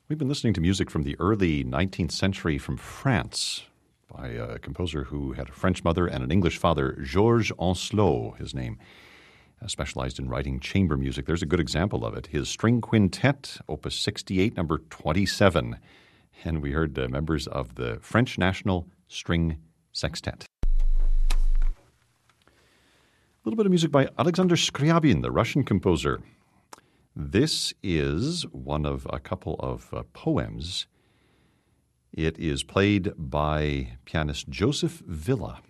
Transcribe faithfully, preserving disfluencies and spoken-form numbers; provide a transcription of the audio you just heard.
We've been listening to music from the early nineteenth century from France by a composer who had a French mother and an English father, Georges Ancelot, his name, uh, specialized in writing chamber music. There's a good example of it. His string quintet, Opus sixty-eight, number twenty-seven. And we heard uh, members of the French National String Sextet. A little bit of music by Alexander Scriabin, the Russian composer. This is one of a couple of uh, poems. It is played by pianist Joseph Villa.